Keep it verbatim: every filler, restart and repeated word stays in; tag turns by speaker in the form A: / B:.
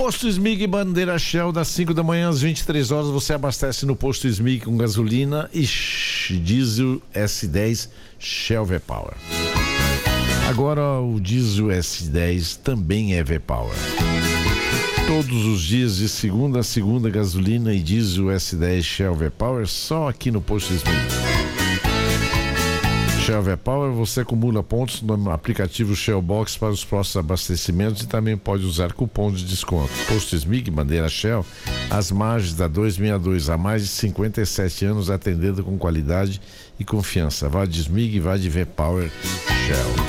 A: Posto Smig Bandeira Shell, das cinco da manhã às vinte e três horas, você abastece no Posto Smig com gasolina e diesel S dez Shell V-Power. Agora o diesel S dez também é V-Power. Todos os dias, de segunda a segunda, gasolina e diesel S dez Shell V-Power só aqui no Posto Smig. Shell V-Power, você acumula pontos no aplicativo Shell Box para os próximos abastecimentos e também pode usar cupom de desconto. Posto Smig, bandeira Shell, às margens da duzentos e sessenta e dois, há mais de cinquenta e sete anos, atendendo com qualidade e confiança. Vá de Smig, vá de V-Power Shell.